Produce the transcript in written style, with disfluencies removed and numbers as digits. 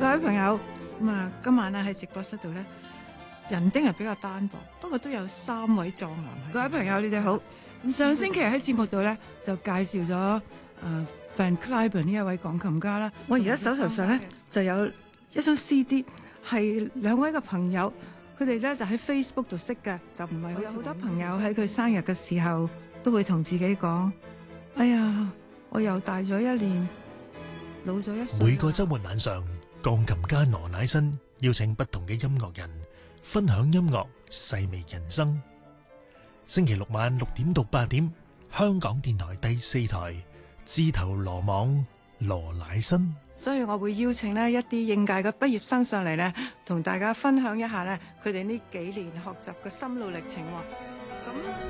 各位朋友，今晚咧喺直播室度咧，人丁係比較單薄，不過都有3位壯男。各位朋友，你哋好。上星期喺節目度咧就介紹咗Van Cliburn 呢一位鋼琴家啦。我而家手頭上咧就有一張 CD， 係2位嘅朋友，佢哋咧就喺 Facebook 度識嘅，就唔係好似有好多朋友喺佢生日嘅時候都會同自己講：哎呀，我又大咗1年，老咗1歲。 每個週末晚上，鋼琴家羅乃新邀請不同嘅音樂人分享音樂細微人生。星期六晚6點到8點，香港電台第4台，自投羅網羅乃新。 所以我會邀請呢一啲應屆嘅畢業生上嚟呢，同大家分享一下呢佢哋呢幾年學習嘅心路歷程喎。咁